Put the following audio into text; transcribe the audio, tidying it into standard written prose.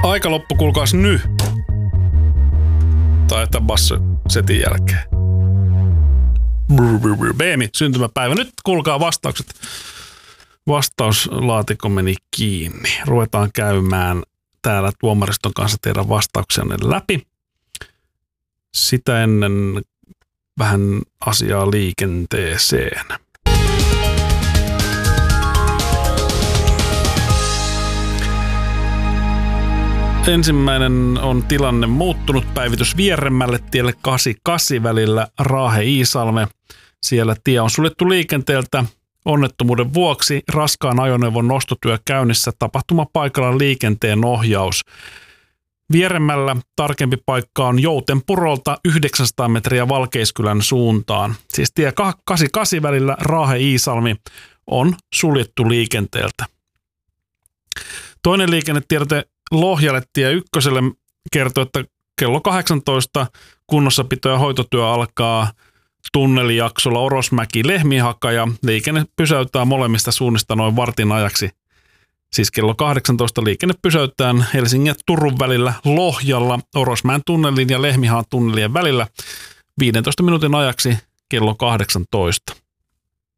Aika loppu, kuulkaas nyt. Tai tämän bassosetin jälkeen. Beemi, syntymäpäivä. Nyt kuulkaa vastaukset. Vastauslaatikko meni kiinni. Ruvetaan käymään täällä tuomariston kanssa teidän vastauksenne läpi. Sitä ennen vähän asiaa liikenteeseen. Ensimmäinen on tilanne muuttunut. Päivitys Vieremmälle tielle 88 välillä Raahe-Iisalme. Siellä tie on suljettu liikenteeltä onnettomuuden vuoksi. Raskaan ajoneuvon nostotyö käynnissä. Tapahtumapaikalla liikenteen ohjaus. Vieremmällä tarkempi paikka on Joutenpurolta 900 metriä Valkeiskylän suuntaan. Siis tie 88 välillä Raahe-Iisalmi on suljettu liikenteeltä. Toinen liikennetiedote Lohjalle tie 1 kertoo, että kello 18 kunnossapito- ja hoitotyö alkaa tunnelijaksolla Orosmäki-Lehmihaka ja liikenne pysäyttää molemmista suunnista noin vartin ajaksi. Siis kello 18 liikenne pysäyttää Helsingin ja Turun välillä Lohjalla Orosmäen tunnelin ja Lehmihakan tunnelien välillä 15 minuutin ajaksi kello 18.